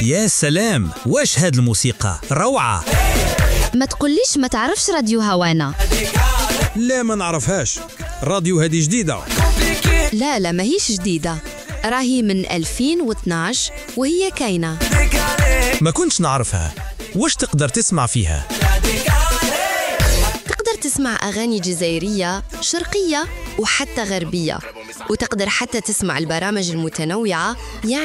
يا سلام، واش هاد الموسيقى روعة. ما تقوليش ما تعرفش راديو هوانا. لا ما نعرفهاش، راديو هذه جديدة. لا ماهيش جديدة، راهي من 2012 وهي كاينة. ما كنتش نعرفها. واش تقدر تسمع فيها؟ تقدر تسمع أغاني جزائرية شرقية وحتى غربية، وتقدر حتى تسمع البرامج المتنوعة يعني